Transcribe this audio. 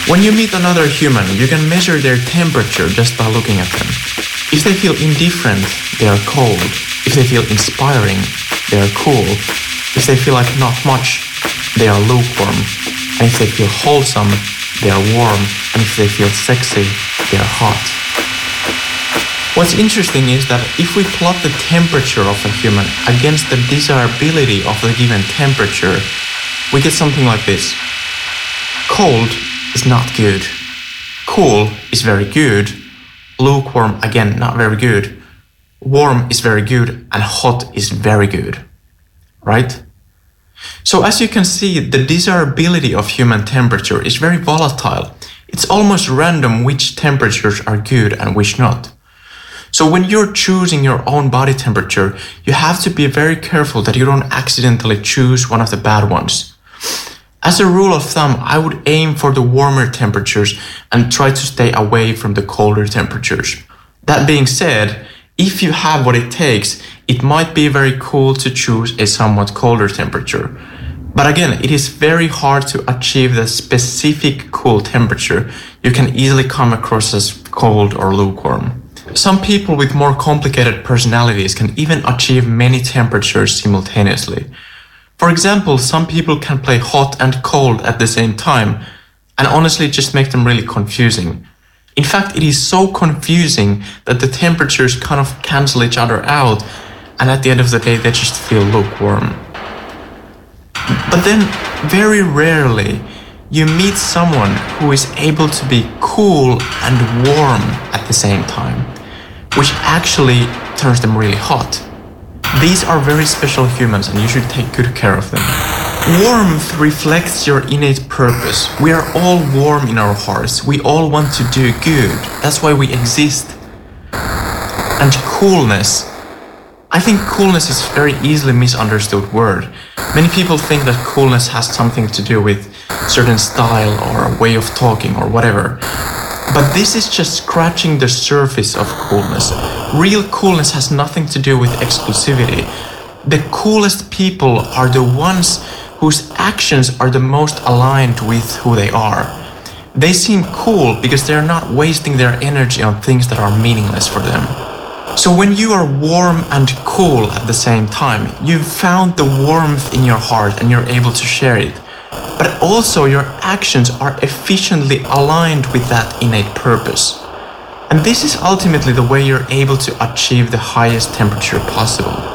When you meet another human, you can measure their temperature just by looking at them. If they feel indifferent, they are cold. If they feel inspiring, they are cool. If they feel like not much, they are lukewarm. And if they feel wholesome, they are warm. And if they feel sexy, they are hot. What's interesting is that if we plot the temperature of a human against the desirability of the given temperature, we get something like this. Cold is not good. Cool is very good. Lukewarm, again, not very good. Warm is very good, and hot is very good. Right? So as you can see, the desirability of human temperature is very volatile. It's almost random which temperatures are good and which not. So when you're choosing your own body temperature, you have to be very careful that you don't accidentally choose one of the bad ones. As a rule of thumb, I would aim for the warmer temperatures and try to stay away from the colder temperatures. That being said, if you have what it takes, it might be very cool to choose a somewhat colder temperature. But again, it is very hard to achieve the specific cool temperature. You can easily come across as cold or lukewarm. Some people with more complicated personalities can even achieve many temperatures simultaneously. For example, some people can play hot and cold at the same time, and honestly just make them really confusing. In fact, it is so confusing that the temperatures kind of cancel each other out, and at the end of the day, they just feel lukewarm. But then, very rarely, you meet someone who is able to be cool and warm at the same time, which actually turns them really hot. These are very special humans and you should take good care of them. Warmth reflects your innate purpose. We are all warm in our hearts. We all want to do good. That's why we exist. And coolness. I think coolness is a very easily misunderstood word. Many people think that coolness has something to do with certain style or a way of talking or whatever. But this is just scratching the surface of coolness. Real coolness has nothing to do with exclusivity. The coolest people are the ones whose actions are the most aligned with who they are. They seem cool because they're not wasting their energy on things that are meaningless for them. So when you are warm and cool at the same time, you've found the warmth in your heart and you're able to share it. But also your actions are efficiently aligned with that innate purpose. And this is ultimately the way you're able to achieve the highest temperature possible.